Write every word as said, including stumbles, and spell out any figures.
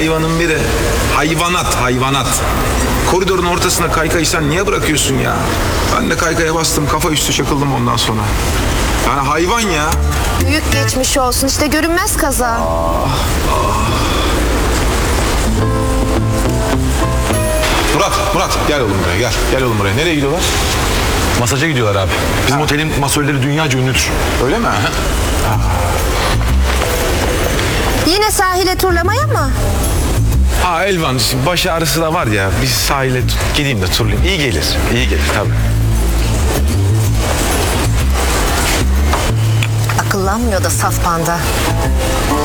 hayvanın biri. Hayvanat, hayvanat. Koridorun ortasına kaykayı sen niye bırakıyorsun ya? Ben de kaykaya bastım, kafa üstü çakıldım ondan sonra. Yani hayvan ya. Büyük geçmiş olsun. İşte görünmez kaza. Murat, Murat gel oğlum buraya gel. Gel oğlum buraya. Nereye gidiyorlar? Masaja gidiyorlar abi. Bizim otelin masörleri dünyaca ünlüdür. Öyle mi? Yine sahile turlamaya mı? Ha Elvan, baş ağrısı da var ya. Biz sahile t- gideyim de turlayayım. İyi gelir. İyi gelir tabii. Akıllanmıyor da saf panda.